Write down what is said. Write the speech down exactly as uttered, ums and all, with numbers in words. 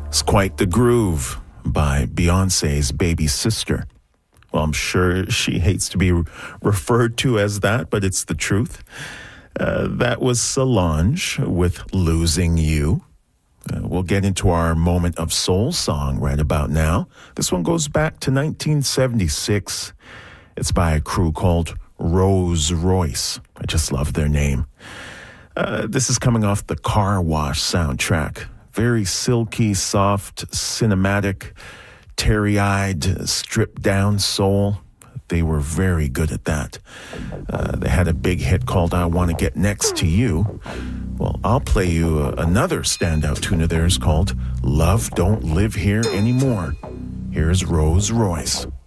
It's Quite the Groove by Beyonce's baby sister. Well, I'm sure she hates to be referred to as that, but it's the truth. Uh, that was Solange with Losing You. Uh, we'll get into our moment of soul song right about now. This one goes back to nineteen seventy-six. It's by a crew called Rose Royce. I just love their name. Uh, this is coming off the Car Wash soundtrack. Very silky, soft, cinematic, teary-eyed, stripped-down soul. They were very good at that. Uh, they had a big hit called I Want to Get Next to You. Well, I'll play you uh, another standout tune of theirs called Love Don't Live Here Anymore. Here's Rose Royce.